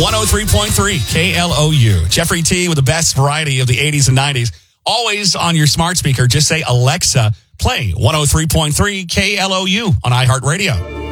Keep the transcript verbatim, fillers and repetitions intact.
one oh three point three K L O U. Jeffrey T with the best variety of the eighties and nineties. Always on your smart speaker, just say, Alexa, play one oh three point three K L O U on iHeartRadio.